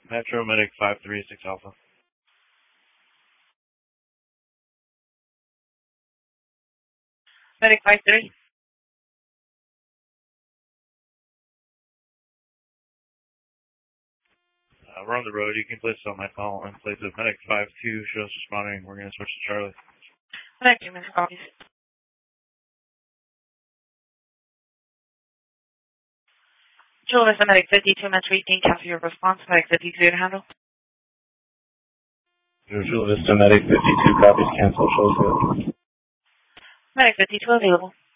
Metro Medic 536 Alpha. Medic 53. We're on the road. You can place it on my call in place of Medic 52. Show us responding. We're going to switch to Charlie. Medic 2 minutes copies. Joel is Medic 52 minutes reading. Cancel your response. Medic 50 clear to handle. Chula Vista Medic 52 copies. Cancel. Shows good. Medic 52 available.